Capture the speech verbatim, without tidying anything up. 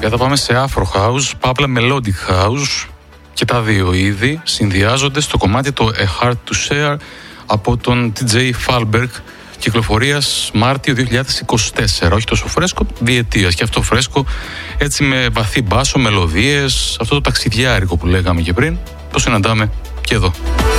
μετά πάμε σε Afro House, Pabla Melodic House και τα δύο είδη συνδυάζονται στο κομμάτι το A Heart to Share από τον τι τζέι Falberg, κυκλοφορίας Μάρτιο δύο χιλιάδες είκοσι τέσσερα. Όχι τόσο φρέσκο, διετίας, και αυτό φρέσκο έτσι με βαθύ μπάσο, μελωδίες, αυτό το ταξιδιάρικο που λέγαμε και πριν, το συναντάμε και εδώ.